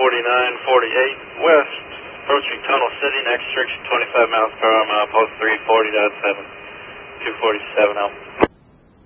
4948 west, approaching Tunnel City, next restriction 25 miles per hour, mile post 340.7, 247 out.